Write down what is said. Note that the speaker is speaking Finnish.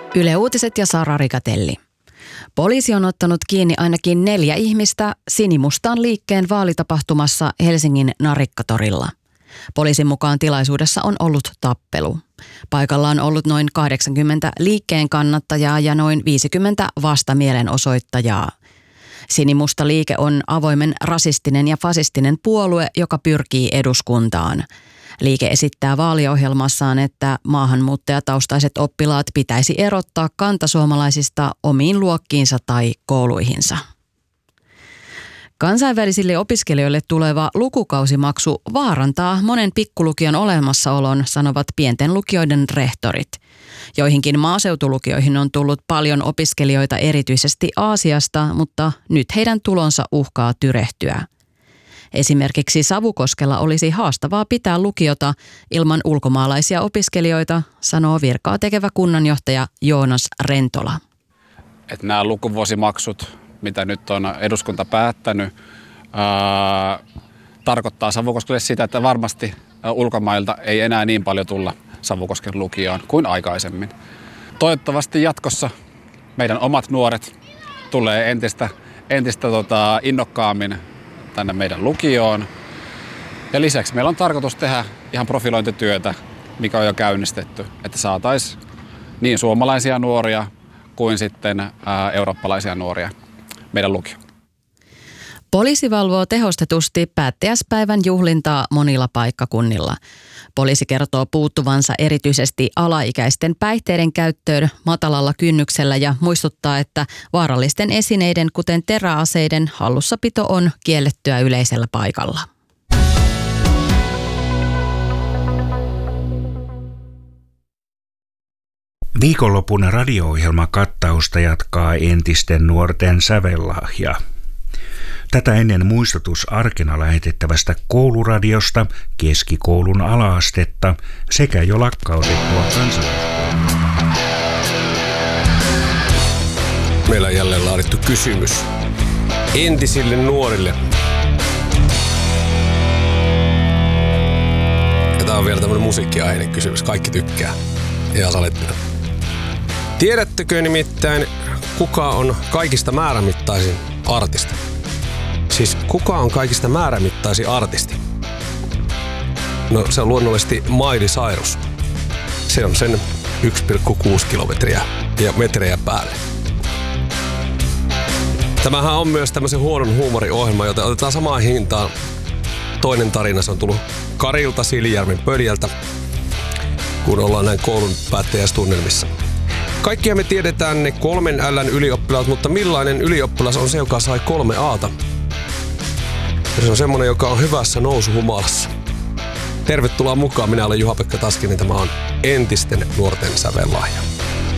Yle Uutiset ja Sara Rigatelli. Poliisi on ottanut kiinni ainakin 4 ihmistä sinimustan liikkeen vaalitapahtumassa Helsingin Narikkatorilla. Poliisin mukaan tilaisuudessa on ollut tappelu. Paikalla on ollut noin 80 liikkeen kannattajaa ja noin 50 vastamielenosoittajaa. Sinimusta liike on avoimen rasistinen ja fasistinen puolue, joka pyrkii eduskuntaan. Liike esittää vaaliohjelmassaan, että maahanmuuttajataustaiset oppilaat pitäisi erottaa kantasuomalaisista omiin luokkiinsa tai kouluihinsa. Kansainvälisille opiskelijoille tuleva lukukausimaksu vaarantaa monen pikkulukion olemassaolon, sanovat pienten lukioiden rehtorit. Joihinkin maaseutulukioihin on tullut paljon opiskelijoita erityisesti Aasiasta, mutta nyt heidän tulonsa uhkaa tyrehtyä. Esimerkiksi Savukoskella olisi haastavaa pitää lukiota ilman ulkomaalaisia opiskelijoita, sanoo virkaa tekevä kunnanjohtaja Joonas Rentola. Että nämä lukuvuosimaksut, mitä nyt on eduskunta päättänyt, tarkoittaa Savukoskelle sitä, että varmasti ulkomailta ei enää niin paljon tulla Savukosken lukioon kuin aikaisemmin. Toivottavasti jatkossa meidän omat nuoret tulee entistä innokkaammin tänne meidän lukioon. Ja lisäksi meillä on tarkoitus tehdä ihan profilointityötä, mikä on jo käynnistetty, että saataisiin niin suomalaisia nuoria kuin sitten eurooppalaisia nuoria meidän lukioon. Poliisi valvoo tehostetusti päättäjäispäivän juhlintaa monilla paikkakunnilla. Poliisi kertoo puuttuvansa erityisesti alaikäisten päihteiden käyttöön matalalla kynnyksellä ja muistuttaa, että vaarallisten esineiden, kuten teräaseiden, hallussapito on kiellettyä yleisellä paikalla. Viikonlopun radio-ohjelma kattausta jatkaa entisten nuorten sävellahja. Tätä ennen muistutus arkena lähetettävästä kouluradiosta, keskikoulun ala-astetta sekä jo lakkautettua kansalaiskoulua. Meillä on jälleen laadittu kysymys entisille nuorille. Ja tää on vielä tämmönen musiikkiaiheinen kysymys. Kaikki tykkää. Ihan salettina. Tiedättekö nimittäin, kuka on kaikista määrämittaisin artisti? Siis kuka on kaikista määrämittaisin artisti? No se on luonnollisesti Miley Cyrus. Se on sen 1,6 kilometriä ja metrejä päälle. Tämähän on myös tämmöisen huonon huumoriohjelma, jota otetaan samaan hintaan. Toinen tarina, se on tullut Karilta Siilijärven Pöljältä, kun ollaan näin koulun päättäjäistunnelmissa. Kaikkia me tiedetään ne 3 L:n ylioppilaat, mutta millainen ylioppilas on se, joka sai 3 A:ta? Se on semmonen, joka on hyvässä nousuhumalassa. Tervetuloa mukaan, minä olen Juha-Pekka Taskinen, tämä on entisten nuorten sävellahja.